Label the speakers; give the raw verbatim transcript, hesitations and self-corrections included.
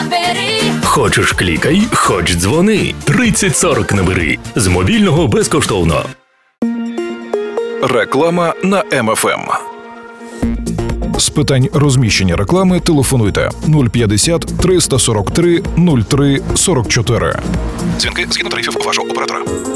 Speaker 1: набери.
Speaker 2: Хочеш клікай, хоч дзвони. тридцять сорок набери. З мобільного безкоштовно.
Speaker 3: Реклама на Ем Еф Ем. З питань розміщення реклами телефонуйте нуль п'ятдесят триста сорок три нуль три сорок чотири. Дзвінки згідно тарифів вашого оператора.